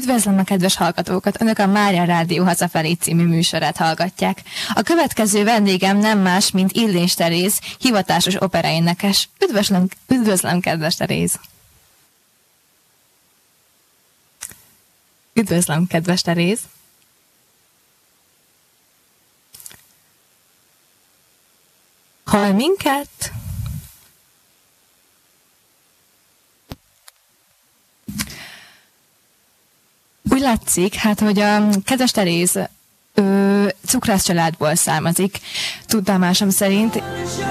Üdvözlöm a kedves hallgatókat! Önök a Mária Rádió Hazafelé című műsorát hallgatják. A következő vendégem nem más, mint Illés Teréz, hivatásos operaénekes. Üdvözlöm, kedves Teréz! Üdvözlöm, kedves Teréz! Hall minket? Úgy látszik, hát, hogy a kedves Teréz cukrász családból származik, tudomásom szerint.